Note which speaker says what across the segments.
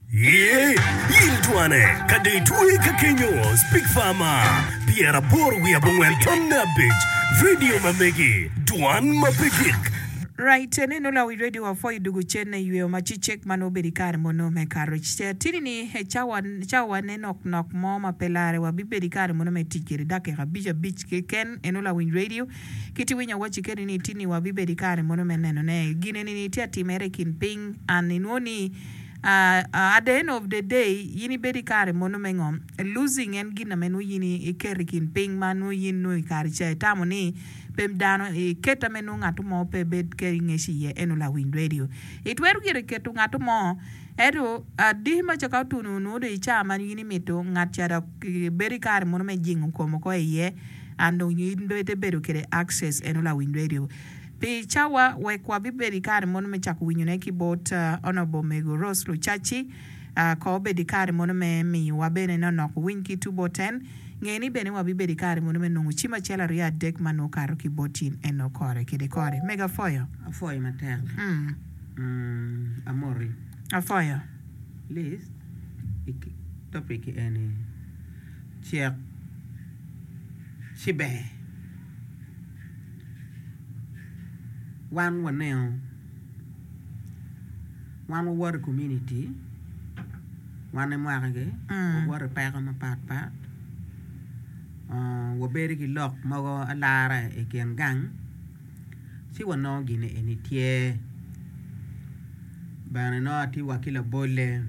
Speaker 1: Yeah, Yilduane, Kade Tui Kakenyo, Speak Farmer, Pierre Borwi Abongwen Tonna Beach, Radio Mamegi, Duan Mapikik.
Speaker 2: Right, neno la radio wa foi dugu chene yue machichek mano berikare mono me karich. Tini ni chawa nenok nok moma pelare wa biberikare mono me tikiri dake rabija beach ken eno la win radio. Kiti winya wachi keni ni tini wa biberikare mono me neno ne. Gine ni tia timere kin ping and inoni at the end of the day yini berikare mono me ngom losing en gina menu yini ikerikin ping manu yinu ikariche tamo ni pemdano keta menu ngatu mo pe bed keringeshi ye eno la win radio it weru gire ketu ngatu mo edo di ma chaka tunu no de chama yini meto ngachara berikare mono me jingu komo ko ye ando yindo te beru kere access eno la win radio Pe chawa we kwa biberi kare mono me chaku winyune ki bot honorable Mego Rose Luchachi ko bedi kare mono me mi wabene no no winki 2 ngeni bene wa biberi kare mono me nungu chima chela ria dek mano karo ki botin eno kore kide kore mega foyo
Speaker 3: afoyo matel amori
Speaker 2: afoyo
Speaker 3: list topic ene check chibe one now one water community one mwage water pa ma pat wo beri ki lok mago alara e ken gang si wono gine eni tie bana no ti wakila bolle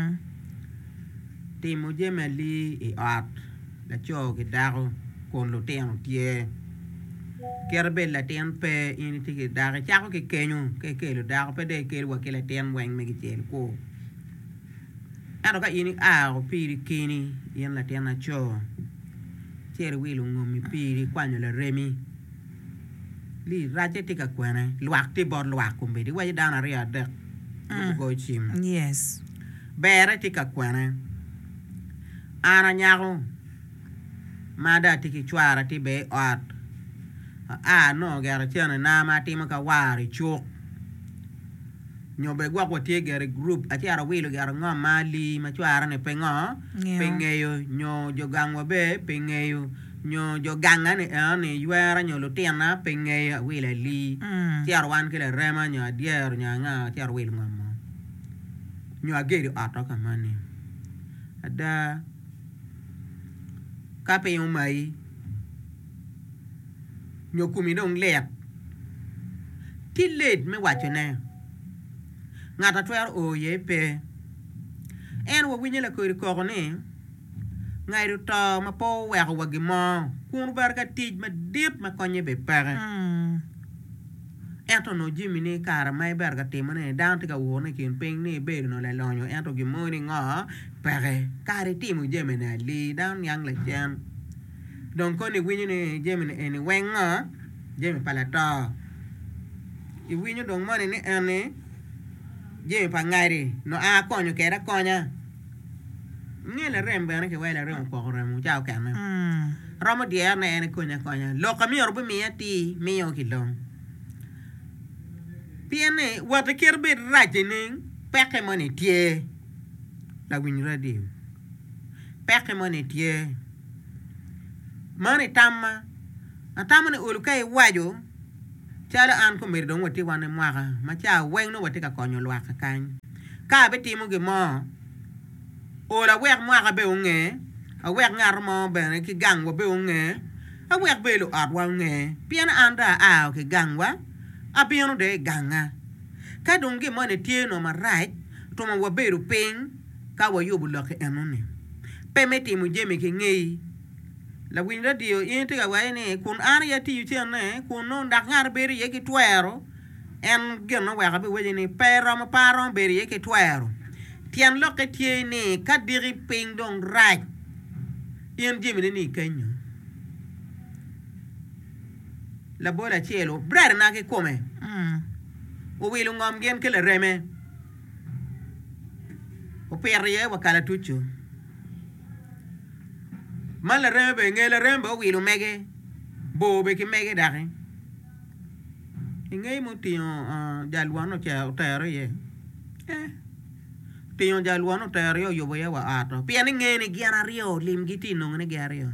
Speaker 3: ti mo jemali e art la cho ke daro kon lo ten tie kerbe la ten pe initi ke dare chako ke kenyu ke lo dare pe de ke wa ke la ten weng me gitel ko aro ka ini a o piri kini yen la ten a cho cher wilu ngomi piri kwanyo la remi li raje tika kwana luak ti bor luak kumbe di wa dana ria de go chim
Speaker 2: yes
Speaker 3: bere tika kwana ana nyago mada tiki chwara ti be art no gara tiana na mati maka wari chok nyobe gwa kwa tie gara group ati ara wilo gara ngom mali machwara ne pengo pengeyo nyo jogangwa be pengeyo nyo joganga ne yuera nyo lutiana pengeyo wila li tiara wan kile rema nyo adier nyo nga tiara wilo ngom nyo ageri atoka mani ada kape yung mai nyokumi dong leap ti led me wacho ne ngata twer o ye pe en wo winyela ko ko ne ngairu to ma po wa ko wagi mo kun barka tij ma dip ma konye be pare ento no jimi ne kara mai barka te mane down to ka wona kin ping ne be no le lonyo ento gi mo ni ngo pare kare ti mu jeme na li down yang le jan donc on est venu jemi ene wenga jemi palato i winyo donc mane ne ene jemi pa ngari no a konyo kera konya ngela rembe ne ke wala rem ko rem jao kana romo dia ne ene konya lo ka mi orbu mi ati mi yo kilong piene wata kerbe rajene peke mane tie la winyo radio peke mane tie mani tamma atamane ulukai wajo chala an ko mer don wati wane mwaka ma cha weng no wati ka konyo lwaka kan ka beti mo ge mo ola wer mwaka be unge a wer ngar mo be ne ki gangwa be unge a wer be lo atwa unge piana anda a ke gangwa a piano de ganga ka donge mo ne tie no ma right to mo waberu ping ka wa yobu loke enone pe meti mo jeme ke ngei la win radio inte ga wayne kun an ya ti yutene kun no ndak ngar beri yeki twero en geno wa be wajini pero ma paron beri yeki twero tian loke tie ni kadiri ping dong right yen jimi ni kanyo la bola cielo brar na ke come o wilu ngom gen ke le reme o perye wa kala tucho mala rembe ngela rembe o wilu mege bo be ki mege dare ngey mo ti jalwano cha tero ye tiyo jaluano terio yobo ya wa ato pia ni ngene giana rio lim giti no ne gario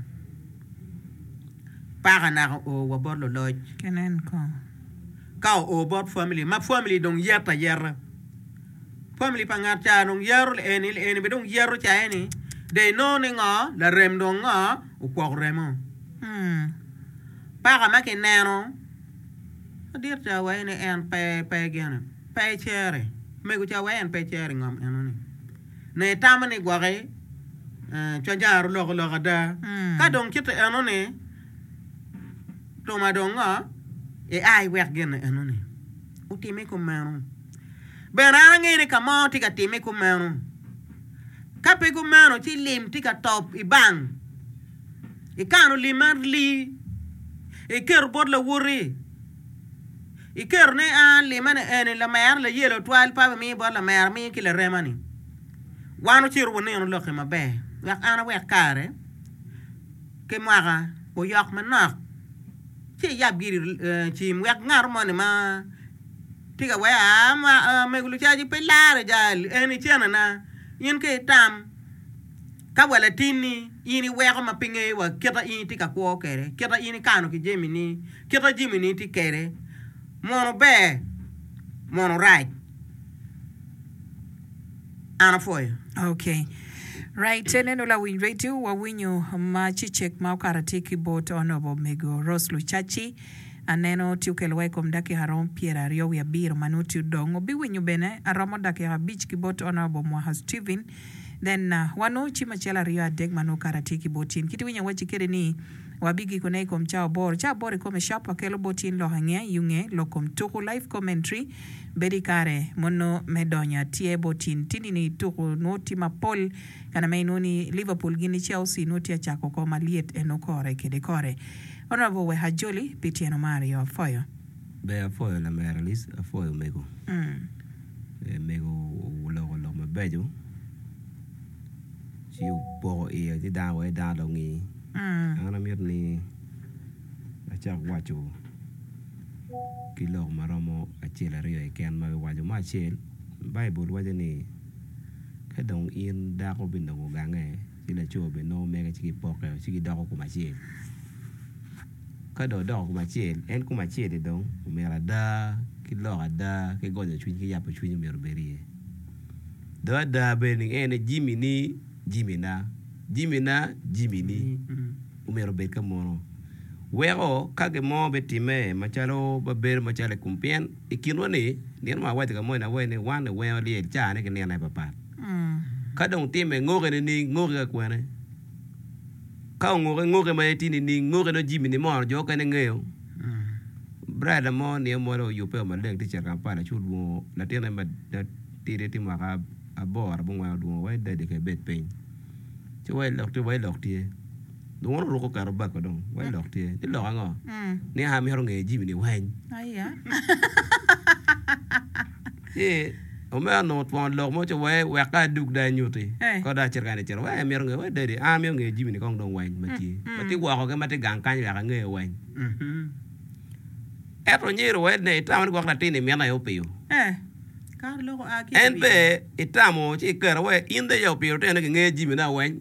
Speaker 3: para na o wa borlo loj
Speaker 2: Kenen ko.
Speaker 3: ka o bot family ma family dong yata yer family pangar cha dong yer eni be dong yer cha eni de no ni nga la rem dong nga o ko remo para ma ke neno dir cha wa eni en pe gena pe chere me go cha wa en pe chere ngam enoni ne tamani gware cha jar lo da ka dong kite enoni to ma dong nga e ai wer gen enoni utime ko mano berana ngene ka mo tika time ko mano ka pe ko mano ti lim tika top i bang e kanu limar li e ker bod la wuri e ker ne an limane ene la mer la yelo twal pa mi bod la mer mi ki la remani wanu ci ru ne no lo khema be yak ana wer kare ke mara ko yak manak ci yab giri ci yak ngar mo ne ma tiga wa ma me gulu chaji pe lare jal eni chena na yin ke tam ka wala tini yini wa ma pinge wa keta yin tika ko kere keta yin kanu ki jemini keta jimini ti kere mono be mono right ana foy
Speaker 2: Okay. Right, teneno la win radio wa winyo machichek maukaratiki bot onobo mego Roslu Chachi aneno tiukel welcome daki harom Pierre Rio ya bir manuti dongo bi winyo bene aromo daki habich ki bot onobo Mwaha Steven then wano chima chela Rio adeg manu karatiki botin kiti winyo wachi kere ni wabigi kunai kom chao bor kome shop akelo botin lo hange yunge lo kom tuku live commentary bedi kare mono medonya tie botin tini ni tuku noti mapol kana mainoni Liverpool gini Chelsea noti ya chako kwa maliet enokore kede kore honorable we hajoli piti eno Mario foyo
Speaker 4: be afoyo la meralis afoyo mego mego lo mabejo si po e di da we da lo ngi ana mir ni achak wacho kilo maromo achela rio e ken ma wajo ma chel bible wajo ni kadong in da ko bin no gange sila cho be no mega chiki poke chiki da ko ma chel kado da ko ma chel en ko ma chel de dong mera da kilo ada ke gojo chwin ki yapo chwin mer berie da be ni en jimina umero be kamono wero kage mo betime machalo baber machale kumpien ikinone nirma wati ka moina wene wane weo li chane ke nena papa kadong time ngoge ni ngoge kwene ka ngoge ma tini ni ngoge no jimini mo jo kane ngeo brada mo ni mo ro yupe ma leng ti chaka pa na chulwo la tena ma tire ti ma ka abor bungwa duo wa de ke bet pen che wa lokti Don't want to go back on. Why locked here? The long near Hammer Jimmy Wayne.
Speaker 2: Aya.
Speaker 4: Yeah, a man not one lock much away where I do than you. Coda Cherganicher, why am young, daddy? I'm young Jimmy Kong don't wine, but you walk a gang kind of wine. After near when they town got Latin in Yana Opio. And there, a tamo, she got away in the Opio, and Jimmy now wine.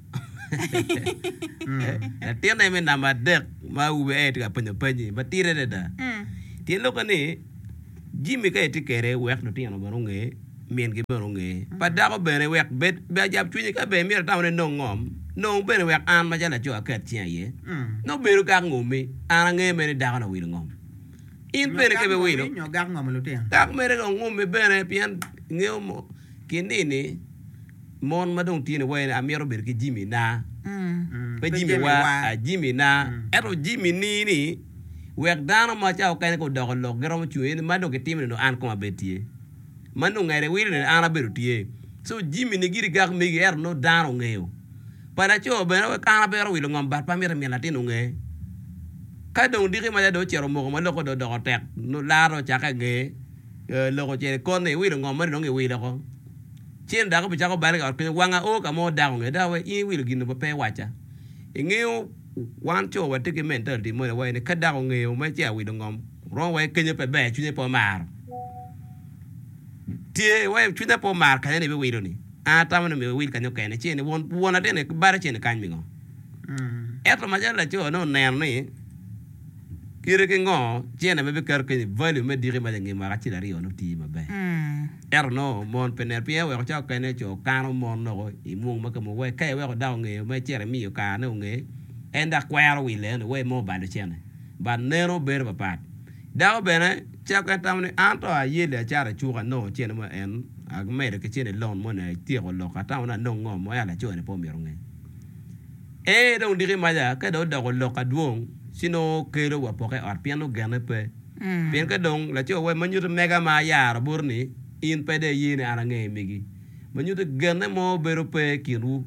Speaker 4: Tiene me na madek ma ube eti ka penye but tire da ti lo kani Jimmy ka eti kere wek no tiano baronge mien ke baronge pada ko bere wek bet ba jab chuni ka be mi ta no ngom no bere wek an ma jala jo akat tia ye no beru ka ngome an nge me da na wil ngom in bere ke be wil
Speaker 3: no gak ngom lo tia
Speaker 4: tak mere ngome bere pian ngeo kinini mon madong tine way amero ber ke Jimmy na pe Jimmy wa Jimmy na ero Jimmy ni wek dano ma chao kane ko dogo lo gero mo chuwe mado ke timne no an ko abetie manu ngere wir ne ana beru tie so Jimmy ni giri gak me ger no dano ngeo para cho be no kana bero wi ngom bat pa mi latino nge ka dong diri ma do chero mo lo ko do tek no laro chaka nge lo ko chere kon ne wi ngom ma no nge wi ko chen da ko bi ko bare ka wanga o ka mo da nge da we I wi gino pe wacha ngeo wan cho wa tike mental di mo wa ne ka da ngeo ma cha wi ngom ro wa kenye pe be chune po mar tie we chuna po mar ka ne be wiro ni ata mo me wil kanyo kene chene won ate ne bare chene kan mi ngo eto ma jala cho no ner ni kire ke ngo chene me be kar ke value me dire ma ngi ma chi dari ono ti ma be no mon pener pie we cha kene cho kano mon no I mung ma ka mo we kai we ko daw nge me chere mi yo ka no nge enda kwaro wi le no we mo ba de chene ba nero ber ba pat daw bene cha ka tamni anto a yele cha ra chu ka no chene ma en ag me de ke chene lon mo ne ti ko lo ka ta na no ngo mo ya la cho ne po mi ro nge don dire ma ya ka do lo ka duong sino kero wa poke ar piano gane pe pien ka dong la cho we manyu mega ma ya ra burni in pe de yine ara nge migi manyu gane mo bero pe kinu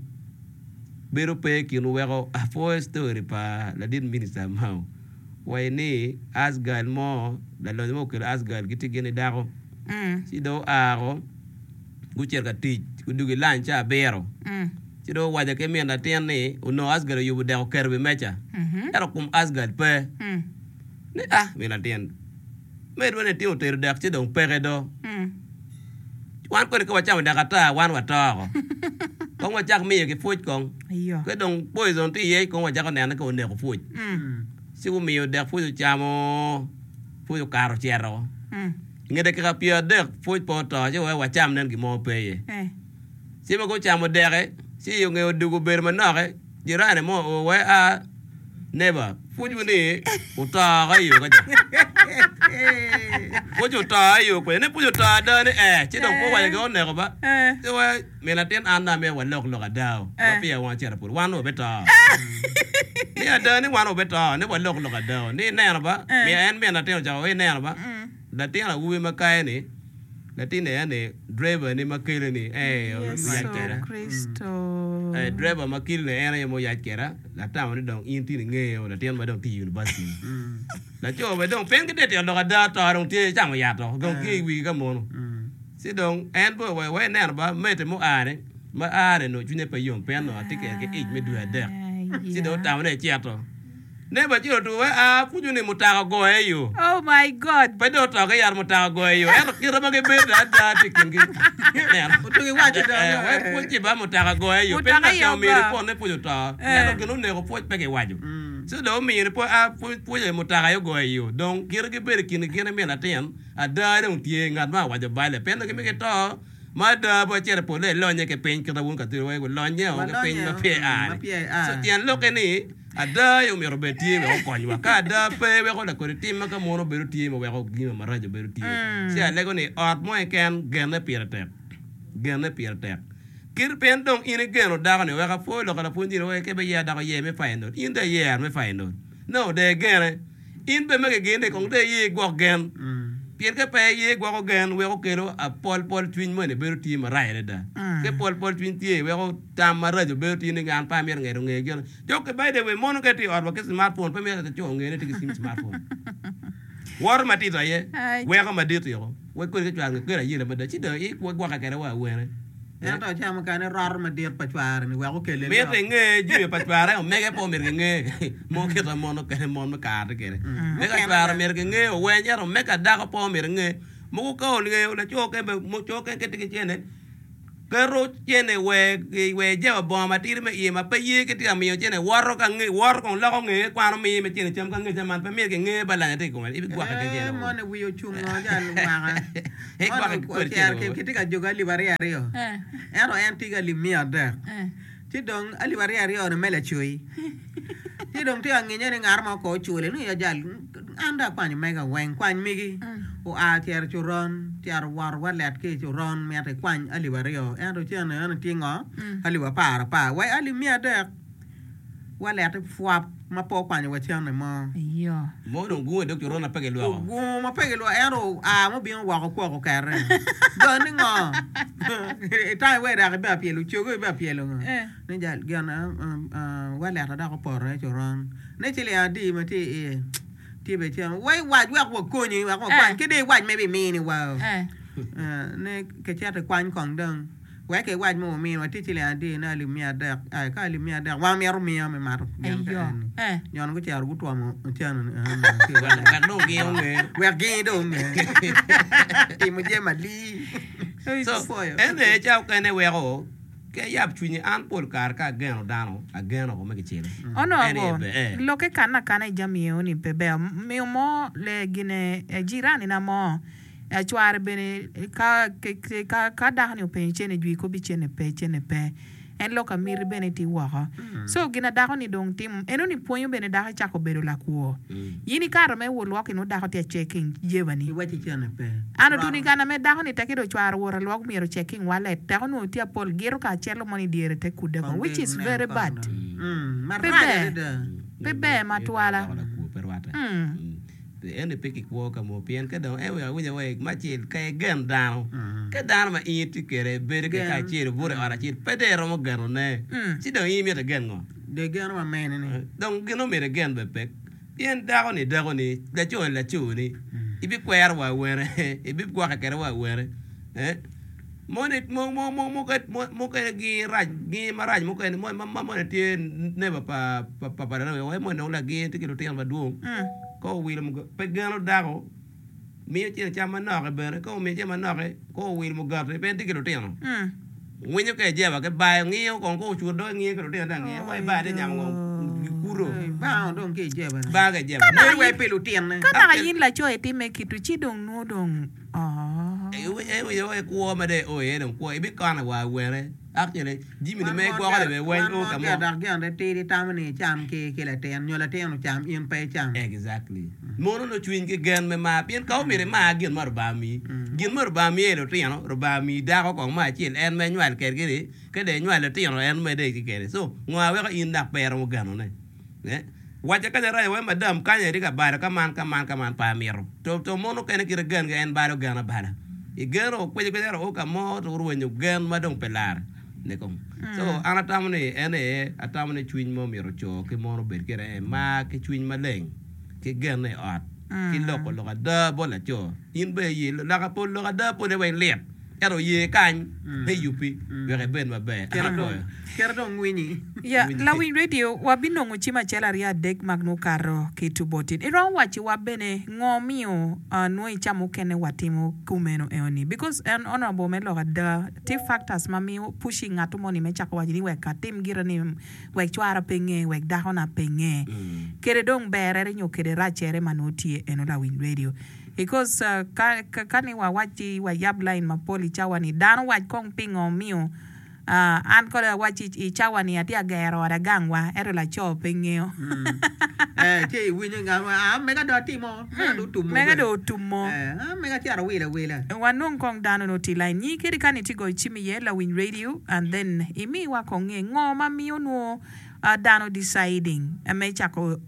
Speaker 4: wego a fo story pa la din minister mau we ni asgal mo la lo mo ke asgal giti gene daro si do aro gucher ka ti kudugi lancha bero si do waja ke mi na tiani uno asgal yubu de kerbe mecha era kum asgal pe ni mi na tien me do ne ti o ter dak ti do pere do wan ko ko wacha da kata wan wa to ko wacha mi ke fuj kong ke dong poison ti ye ko wacha ko ne ko ne ko fuj si ko mi de fuj chamo fuj karo chero ngede ka pia de fuj po to je wa cham nen ki mo pe ye si mo ko chamo de si yo nge dugo ber manare jirane mo we a neba fuju ni uta ga yo ga fuju ta yo ko ne fuju ta da ni chi dong ko wa ga ne ko ba so we me la ten anda me wa lok lok da ba pia wa chera pur wan o beta ni ada ni wan o beta ne wa lok lok da ni ne ba me en me na ten ja we ne ba da ten la uwe ma kai ni Latine ane driver ni makile ni
Speaker 2: Yeso Kristo
Speaker 4: driver makile ni ene mo ya kera la tawo ni dong inti ni nge o la tien ma dong ti university la cho ba dong pen ke de lo ga da to dong ti chang ya to dong ki wi ga mo si dong en bo we ne ba me te mo are ma are no june pe yong pen no ti ke me du de si do tawo ne chi to ne ba jiro tu a fuju ni mutaka go eyo
Speaker 2: oh my god
Speaker 4: pedo to ga yar mutaka go eyo ero kira ma ge be da tikingi ne
Speaker 3: tu ge waje da
Speaker 4: we fuji ba mutaka go eyo pe na ka mi po ne fuju ta ero gnu ne go fuji pe ge waju so do mi ni po a fuji mutaka yo go eyo donc kira ge be kin me na ten a da dong tie ngat ma waje ba le pe no ge me ge to ma da bo chere po le lo nye ke pen ka won ka tu we go lo nye o ke pen ma pe a so tian lo ke ni ada yo mi robeti me ko nywa ka da pe we ko la ko ti ma ka mo no beru ti mo we ko gi ma rajo beru ti si ale ko ni art mo ken gene pirate kir pen dong ini geno da ne we ka fo lo ka fo ndi we ke be ya da ko ye me fa ndo in da ye me fa ndo no de gene in be me ke gene ko de ye go gen pien ke pe ye go gen we ko kero a pol twin mo ne beru ti ma raide da ke pol twin ti we ko tam ma rajo beru ti ni ngan pa mer ngero nge gen jo ke bay de we mon ke ti or ke smartphone pa mer ta jo ngene ti sim smartphone war ma ti ta ye we ko ma dit yo we ko ke twan ke ra ye le ba da chi de i ko ka ke ra wa we ne
Speaker 3: ya to chama ka ne rar ma dit pa twar ni we ko ke le
Speaker 4: me te nge ji pa twar me ke po mer nge mo ke ta mon ke mon ma ka de ke me ka twar mer nge we nya ro me ka da ko po mer nge mo ko nge la cho ke mo cho ke ti ke ne ke ro chene we je bo ma ti me ye ma pe ye ke ti mi chene war ka nge war ko la ko nge kwa no mi me chene cham ka nge man pa me ke nge ba la ne ti ko ma i kwa ka ke ne
Speaker 3: mo ne wi yo chung no ja lu ma ga e kwa ke ti ka joga li bari ari yo ero en ti ga li mi ada ti dong ali bari ari yo ne mele chui ti dong ti angi ne ngar ma ko chule no ya jal anda kwa ni mega wen kwa mi gi o a tiar churon tiar war let ke churon me te kwa ali bari yo ero ti ne an ti ngo ali wa pa wai ali mi ada wa let fuap ma po kwa ni wa ti ne mo
Speaker 2: yo
Speaker 4: mo dong gu de churon na pe ke lo
Speaker 3: gu ma pe ke lo ero a mo bi wa ko ka re do ni ngo ta we da ba pi lu chu ba pi lu ne jal gana wa let da ko por re churon ne ti le adi ma ti be ti wai wa ko ni wa ko kwa ke de wa me be mi ni wa ne ke cha te kwa kong dong wa ke wa mo mi wa ti le adi na li mi ada ka li mi ada wa mi ro mi me mar nyon ko cha ru to mo ti an
Speaker 4: wa no ge nge
Speaker 3: wa ge do nge ti mo je ma li
Speaker 4: So ene chao kene wego ke yap chunyi an pol kar ka geno dano a geno ko meke chile.
Speaker 2: Ono bo lo ke kana jamie oni pebe mi mo le gine jirani na mo chwar bene ka dahni penche ne jwi ko bi chene pe en lo ka mir bene ti wa so gina dahni dong tim enoni ponyo bene dah chako bedo la kuo yini karo me wo lo ke no dah te checking jebani
Speaker 3: Iwachi chene pe.
Speaker 2: ano tuni kana me dahni te kedo chwar wora lo miro checking wallet dahno ti apol gero ka chelo moni diere te kude which is very bad Bebe matwala.
Speaker 4: Ene peki kwa kamo pian ka don ewe awuja we machil ka gan dano ka dano ma iti kere bere ka chiro bure ara chir pedero mo gano ne si don imi ta gan ngo
Speaker 3: De gano ma mene ni.
Speaker 4: don gino mere gan be pek pian dago ni la chu ni ibi kwer wa were ibi kwa ka kere wa were monit mo ka gi raj gi maraj mo ka mo tie ne pa na we mo no la gi ti kilo tian ba duong ko wil mo pe gano dago mi ti chama no ka bere ko mi chama no ko wil mo gar pe ti kilo tian winyo ke jeba ke ba ngiyo kon ko chu do ngiyo ko tian da ngiyo wai ba de nyam ngo kuro
Speaker 3: Ba don ke jeba.
Speaker 4: ba ke jeba
Speaker 3: Ne we pelu tian ne.
Speaker 2: Kana yin la choe ti me kitu chi dong no dong
Speaker 4: e ko ma de o e don ko ibi kana wa were actually jimi ne me ko ga be wen o ka mo
Speaker 3: da gan de ti tam ni cham ke la tian nyola tian cham in pe cham.
Speaker 4: exactly mono no chuin ke gen me ma pien ka mi ma gen mar ba mi e lo tian ro ba mi da ko ma chien en me nywal ke ke de nywal tian en me de ke so ngwa we ka in da per mo gano ne wacha ka ra we madam ka ne ri ka ba ka man pa miro to mono ke ne ki gen en ba ro gana bala I gero ko o ka mo to ro nyu gen ma dong pelar ne kom so ana tamne ene atamne chuin mo miro cho ke mo ro ber kere ma ke chuin ma leng ke gen ne at ki lo ko da bo la cho in be yi la ka po lo ka da po de wen lep ero ye kan he yupi we ben ma be
Speaker 3: Kero dong wini.
Speaker 2: ya Lawin Radio wabino nguchima chela ria dek magno karo kitu botin iro wachi wabene ngomio no ichamu kene watimo kumeno eoni because an honorable melo the t factors mami pushing atu moni mechako wajini we katim gira ni we chwara penge we dahona penge kere dong berere nyo kere rachere manoti eno Lawin Radio because kani wawachi wa yabline mapoli chawani dano wach kong pingo mio an ko wachi chawani atia gero ada gangwa ero la chope ngeo
Speaker 3: Che winyo nga mega do timo
Speaker 2: mega do tumo
Speaker 3: mega tiara wila
Speaker 2: wanong kong dano no tilai ni kiri kani tigo chimi ye Lawin Radio and then imi wa konge ngoma mio no dano deciding ame chako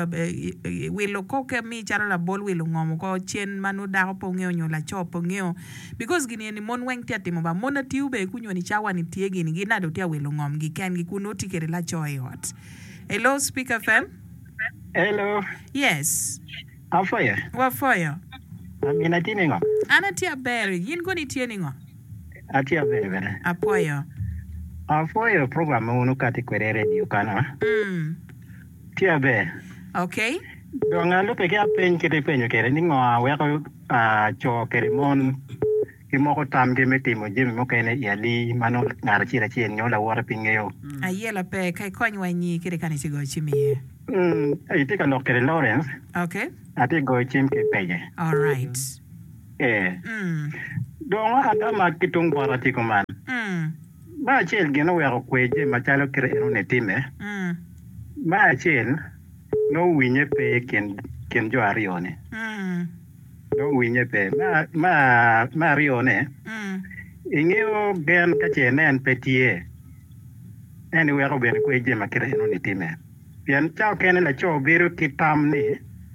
Speaker 2: wilo koke mi chara la bol wilo ngomo ko chen manu da ko ngeo nyola chopo ngeo because gini ni mon weng tia timo ba mona tiube kunyo ni chawa ni tie gini gina do tia wilo ngom gi ken gi kunoti kere la choy hot. Hello Speaker FM.
Speaker 5: Hello.
Speaker 2: Yes.
Speaker 5: How for you?
Speaker 2: What for you?
Speaker 5: Amina tiningo.
Speaker 2: Ana tia berry yin go ni tie ningo.
Speaker 5: Atia bere.
Speaker 2: Apoyo.
Speaker 5: For your program unu kati kwere radio kana. Tia be.
Speaker 2: Okay.
Speaker 5: Donga lo peke apen kete penyo kere ningo we ko cho kere mon ki moko tam ke metimo jemi mo kene yali mano ngara chira chien nyola wara pingeyo.
Speaker 2: Ayela pe kai konyo wanyi kere kani tigo chimi ye.
Speaker 5: Ai tika no kere Lawrence.
Speaker 2: Okay.
Speaker 5: Ati go chim ke peje.
Speaker 2: All right.
Speaker 5: Donga atama kitung wara tiko man. Ma chel geno we ko kweje machalo kere eno netime. Ma chel no winye pe ken jo arione. No winye pe ma arione. Ingeo gen ka chenen petie. Eni we ko ben kweje ma kere eno netime. Pian chao ken la cho biru kitam ni.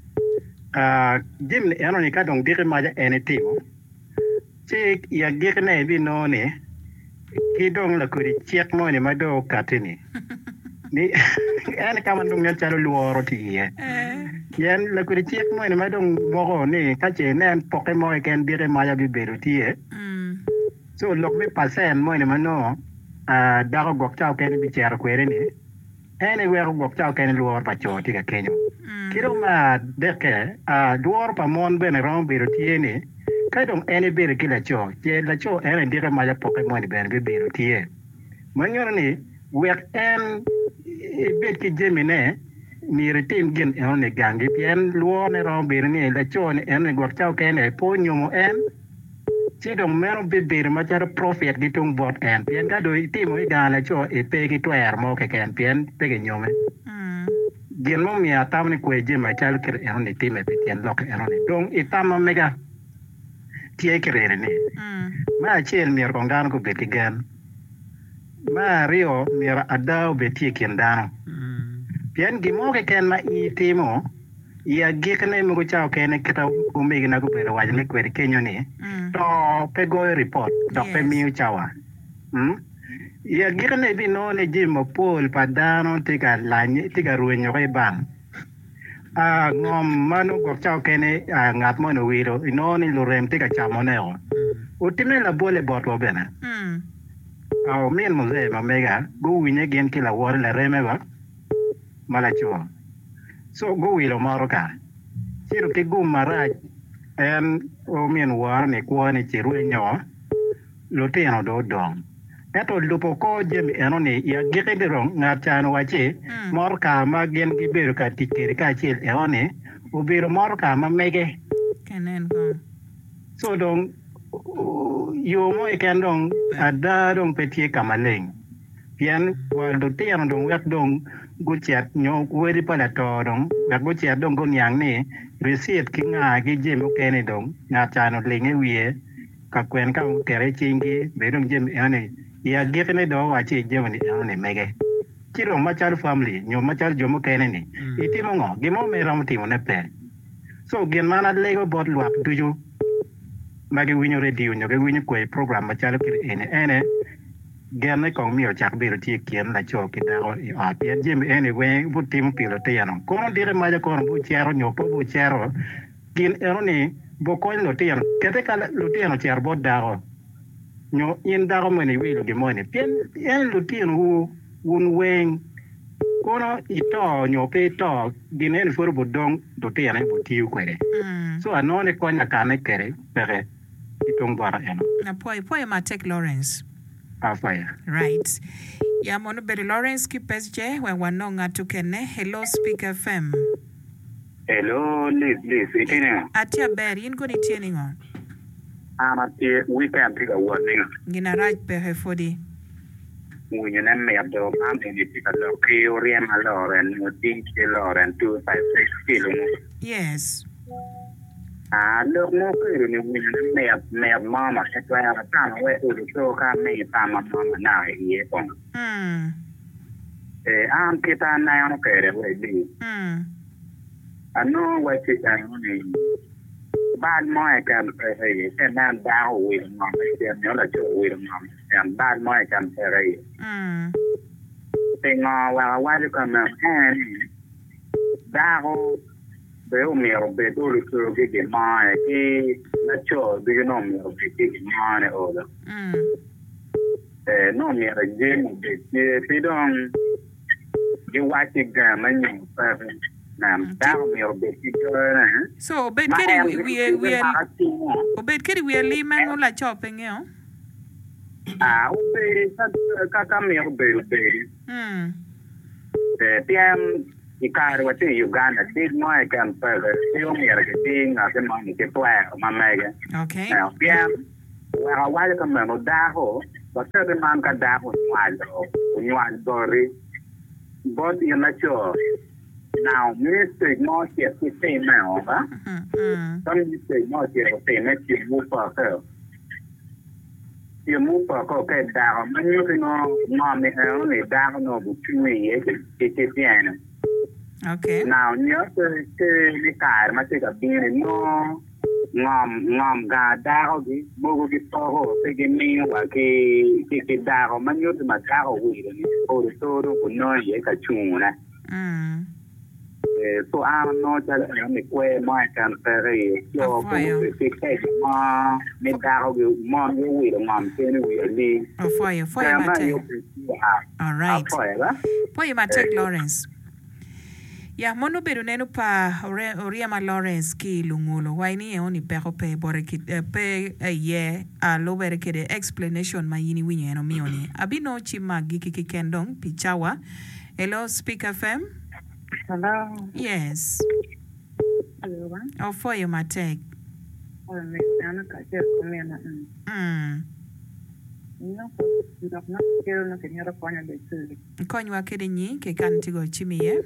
Speaker 5: Jim eno ni ka dong dire ma ja enetimo. Chik ya girne bi no ni. Kidong la kuri chiek mo ni mado katini ni en kama ndung yan chalo luoro tiye yen la kuri chiek mo ni mado mogo ni kache nen poke mo ken dire maya bi beru tiye so lok mi pasen mo ni mano dago gok chao ken bi cher kwere ni ene wero gok chao ken luoro pa choti ka kenyo kiro ma deke luoro pa mon bene rom beru tiye ni cái dong ene bere kila cho je la cho ene dire ma ya pokemon ben be bere tie manyo ni wek en bet ki jemine ni retim gen ene gangi pien luo ne ro bere ni la cho ne ene gwa chao ke ne po nyomo en che dong mero be bere ma cha prophet di tung bot en pien ga do timo ga la cho e pe ki twer mo ke ken pien pe ke nyome gen mo mi atam ni kwe je ma chal ker ene time pe tien lok ene dong itam mega tie kerere ni ma chiel mier kongan ko beti gan ma rio mier adao beti kendano pian gimo ke ken ma itimo ya gikne mo ko chao ken keta umegi na ko pero wajne kwere kenyo ni to pe go report to pe miu chawa ya gikne bi no ne jimo pol padano tika lanye tika ruenyo ke bang ngom manu gok chao kene ngat mo no wiro ino ni lorem tika chamo neo utime la bole bot lo bena au mien mo ze ma mega go winye gen kila wor la reme ba mala chuo so go wilo maro ka siro ke go maraj en o mien war ne ko ne chiru nyo lo te no do dong eto lupo ko jem eno ni ya gike dirong ngat chano wache mor ka ma gen ki beru ka tikiri ka chil eno ni u beru mor ka ma mege
Speaker 2: kenen ko
Speaker 5: so dong yo mo ken dong ada dong petie kamaleng pian wal do te eno dong wek dong gu chat nyo weri pala to dong wek gu chat dong gun yang ni receipt ki nga ki jem kene dong ngat chano lenge wie ka kwen ka kere chingi bedong jem eno ni ya gifene do wachi jemani ane mege kiro machar family nyo machar jomo kene ni itimo ngo gimo me ram timo ne pe so gen mana lego bot luak tuju magi winyo radio nyo ge winyo ko program machar kir ene gen ne kong mi o chak biro ti kien la cho ki da a pien jem ene we bu tim pilo te yano kono dire ma ja kono bu chero nyo po bu chero gin eroni bo ko lo te yano kete kala lo te yano cher bot da nyo in dago mene wilo ge mone pien en lutin hu un weng kono ito nyo pe to dinen for bodong do te ane botiu kwere so anone konya kane kere pere itong bara eno
Speaker 2: na poi ma take Lawrence
Speaker 5: afaya
Speaker 2: right ya mono beri Lawrence ki pesje when wanonga tukene hello Speak FM
Speaker 6: hello Liz itene
Speaker 2: atia beri in goni tieni ngon
Speaker 6: amati weekend tiga warning
Speaker 2: gina raj pe hefodi
Speaker 6: munye na me abdo amne ni tiga lo krioriem aloren muting loren 256 kilo
Speaker 2: yes
Speaker 6: lo mo kiro ni munye na me mama se twa ya tama we u so ka me tama mama na ye pon am kita na ono kere we di ano we ti ani bad my can pay and then down with mom and the two with mom and bad my can pay thing well why you come and down be me or be to get my na cho do you know me or be my order no me a game they don't you watch the game and you
Speaker 2: so obed kedi we liman no la chopping yo
Speaker 6: obed ka me obed piam ikar wati Uganda big my can per film here ke ding a ke money ke twa ma mega
Speaker 2: okay
Speaker 6: piam wa ka me no da ho ba ka de man ka da ho nwa dori but you not sure now mistake more here to say now some mistake more here to say make you move for her you move for okay down man you know mom me only down no bu tumi ke piano
Speaker 2: okay
Speaker 6: now you ke ni car ma te ka bin no ngam ga da ho gi bo gi to ho te ge mi wa ke da ho man you ma ka ho wi ni o to do no ye ka chu na so I'm not me kwe my can pere yo ke ma me da go mom you with mom ten we li
Speaker 2: fire ma take all right fire ma take Lawrence Ya mono bedo neno pa Oriama Lawrence ki lungulo waini e oni pero pe bore ki pe ye a lo bere ke de explanation ma yini winyo eno mioni abino chima giki kikendong pichawa. Hello Speak FM.
Speaker 7: Hello.
Speaker 2: Yes.
Speaker 7: Hello.
Speaker 2: Oh for you my take.
Speaker 7: Oh me ana ka che komena. No quiero no quería poner de su.
Speaker 2: Konywa kede nyi ke kan tigo chimi ye.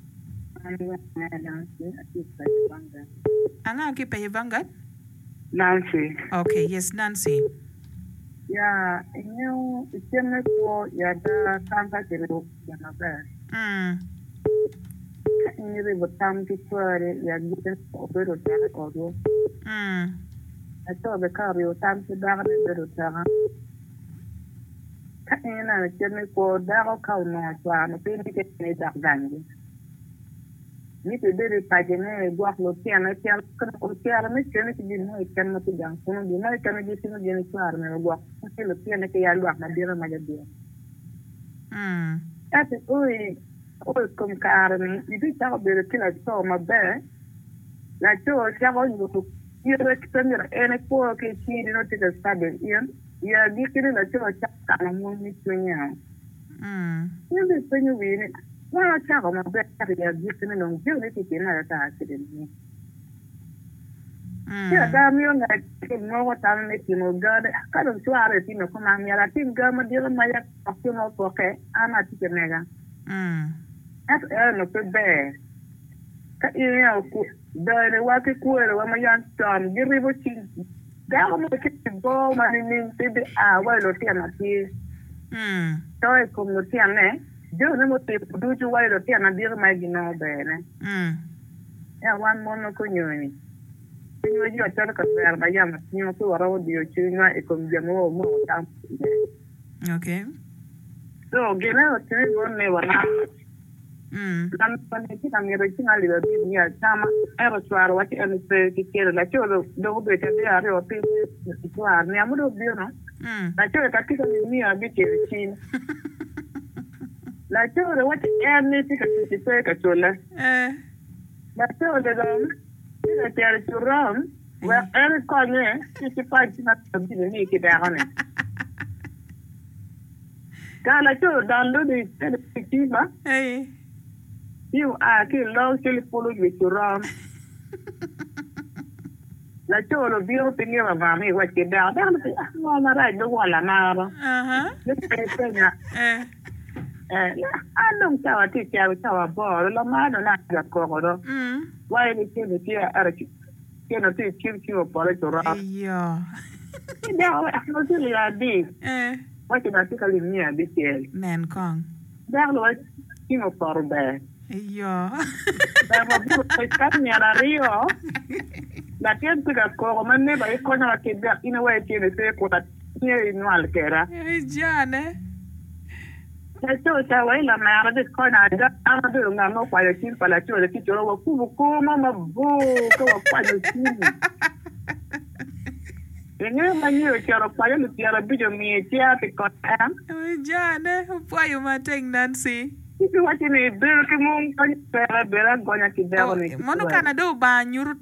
Speaker 2: Anga ki pe Vanguard?
Speaker 7: Nancy.
Speaker 2: Okay, yes Nancy.
Speaker 7: Ya, tiene ko ya da tanga que lo ya ba. Ni re botam ki kware ya gite obero tare odo. Ato be kario tam ki da ne bero tara. Ka ina tiene ko da ko na kwa no pe ni ke ne da gangi. Ni te dere pagene gwa lo tiana tiana ko tiara me tiene ki no e kan no tiang kono di no e kan di sino di ni kwar me gwa ko lo tiene ke ya lo na dira ma ja dia. Ate oi kom karni di ta be ke la to ma be la to ja go ni ko ire ke tendera ene ko ke ti di no te da stabe ya di ke la to ta na mo ni tunya. Ni be penyu wi ni Well, I travel my best area using a long journey to dinner at accident. Yeah, damn you know what I'm making of God. I can't swear it in a command. I think Gamma deal my funeral pocket. I'm not a mega. That's earn of the bear. You know, the water cooler when my young son, give me what you down the kitchen ball, my name, baby. Well, or Tiana here. So I come to Tiana. Dio ne mo te produce wale lo tia na dire mai gino bene. Ya wan mono ko nyoni. Tinyo ji atara ka ser ba ya ma tinyo ko wara wo dio chinya e ko mjamo mo tam.
Speaker 2: Okay.
Speaker 7: So gena o tene go ne wana. Lan pane ti na mero ti na liba bi ni chama ero swaro wati ene pe ki kero la cholo do be te dia re o pe swar ne amudo bio no. La cholo ka ti ko ni abi ke chin. La chora what any ticket to take a chola. La chora the carry to run where any corner 55 not to be the naked down it. Gala chora download it. You are kill long silly followed with your run. La chora be open your mammy, what you down. No, I don't want a mara. Let's non stava a ti che stava a bordo, la mano non è comodo. Vai di che ti era che non ti ci o poi torna.
Speaker 2: Io.
Speaker 7: Non ti la di. Poi che non ti calli mia di che.
Speaker 2: Men con.
Speaker 7: Bello chi non porbe.
Speaker 2: Io.
Speaker 7: Ma poi cammi alla Rio. La gente che come ne vai con la che in a way tiene se quota tiene in al che era.
Speaker 2: Giane.
Speaker 7: Cha wai la mara de ko na da ana de nga no kwa ya tin pala cho de ti cho wa ku ko mama bo ko wa kwa de ti Ene manyo cha ro kwa le ti ara bijo mi ti a ti ko am
Speaker 2: Jane po yo mateng Nancy
Speaker 7: ti wa ti ne de ke mo ko ni pera bera gonya ki de
Speaker 2: mono kana do ba nyuru